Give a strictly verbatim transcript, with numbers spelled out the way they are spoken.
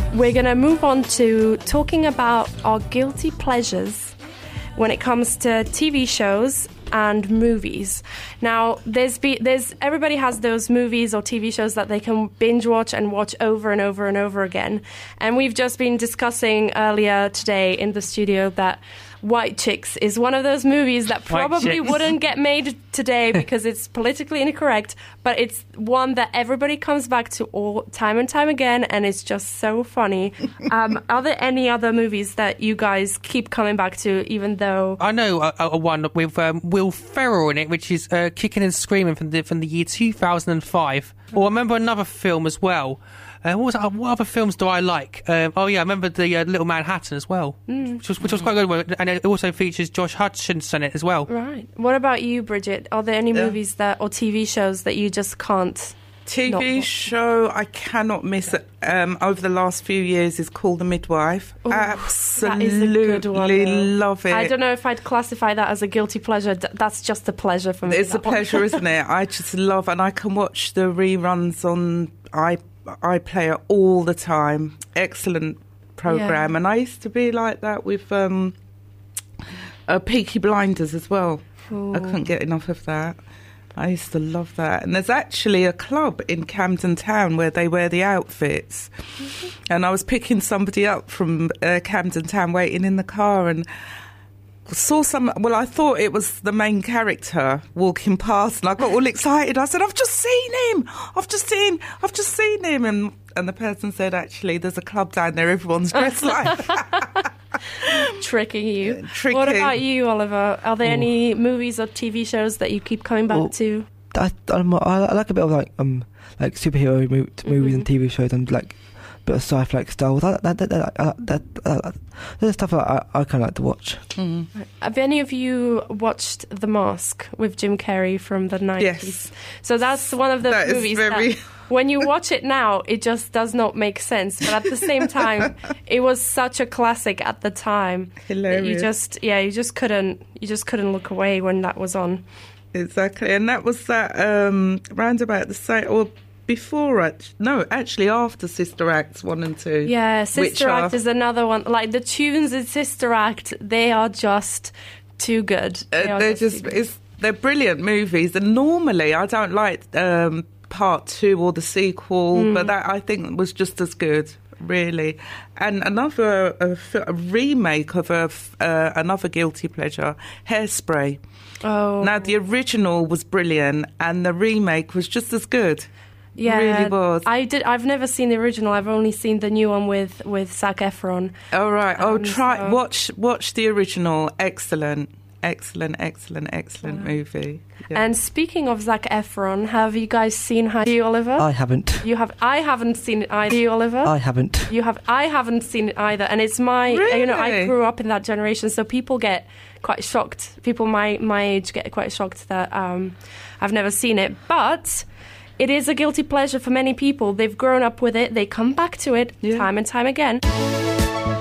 We're going to move on to talking about our guilty pleasures when it comes to T V shows and movies. Now, there's be, there's everybody has those movies or T V shows that they can binge watch and watch over and over and over again. And we've just been discussing earlier today in the studio that White Chicks is one of those movies that probably wouldn't get made today because it's politically incorrect, but it's one that everybody comes back to all time and time again, and it's just so funny. Um, are there any other movies that you guys keep coming back to, even though... I know a, a one with um, Will Ferrell in it, which is uh, Kicking and Screaming from the, from the year two thousand five. Or I remember another film as well. Uh, what, was, uh, what other films do I like? Um, oh, yeah, I remember the uh, Little Manhattan as well, mm. which, was, which was quite good. And it also features Josh Hutcherson in it as well. Right. What about you, Bridget? Are there any yeah. movies that or T V shows that you just can't... T V show I cannot miss um, over the last few years is called The Midwife. Ooh, Absolutely love it. I don't know if I'd classify that as a guilty pleasure. That's just a pleasure for me. It's a pleasure, isn't it? I just love, and I can watch the reruns on i iPlayer all the time. Excellent programme. Yeah. And I used to be like that with um, uh, Peaky Blinders as well. Ooh. I couldn't get enough of that. I used to love that. And there's actually a club in Camden Town where they wear the outfits. Mm-hmm. And I was picking somebody up from uh, Camden Town, waiting in the car, and saw some... Well, I thought it was the main character walking past, and I got all excited. I said, I've just seen him! I've just seen... I've just seen him! And, and the person said, actually, there's a club down there, everyone's dressed like that. Tricking you. Yeah, tricky. What about you, Oliver? Are there Ooh. any movies or T V shows that you keep coming back well, to? I, I, I like a bit of like um like superhero movies mm-hmm. and T V shows and like a bit of sci-fi like Star Wars. That, that, that, that, that, that, that, that's stuff that I, I kind of like to watch. Mm. Have any of you watched The Mask with Jim Carrey from the nineties? Yes. So that's one of those that movies very... that when you watch it now, it just does not make sense. But at the same time, it was such a classic at the time. Hilarious. That you just, yeah, you just couldn't, you just couldn't look away when that was on. Exactly, and that was that um, round about the same, or before it. No, actually, after Sister Acts one and two. Yeah, Sister Act are, is another one. Like the tunes in Sister Act, they are just too good. They uh, they're just, just it's, they're brilliant movies, and normally I don't like. Um, part two or the sequel, mm. but that I think was just as good, really. And another a, a remake of a, uh, another guilty pleasure, Hairspray. Oh, now the original was brilliant, and the remake was just as good. Yeah, it really was. I did. I've never seen the original. I've only seen the new one with with Zac Efron. Oh right. Um, oh, try so. watch watch the original. Excellent. Excellent, excellent, excellent yeah. movie. Yeah. And speaking of Zac Efron, have you guys seen High You, Oliver? I haven't. You have. I haven't seen it either. You, Oliver? I haven't. You have. I haven't seen it either. And it's my. Really? You know, I grew up in that generation, so people get quite shocked. People my my age get quite shocked that um, I've never seen it, but. It is a guilty pleasure for many people. They've grown up with it. They come back to it yeah. time and time again.